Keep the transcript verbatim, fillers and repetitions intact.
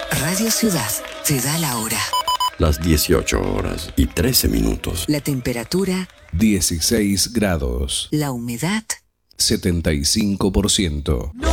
Radio Ciudad te da la hora. Las dieciocho horas y trece minutos. La temperatura dieciséis grados. La humedad setenta y cinco por ciento. No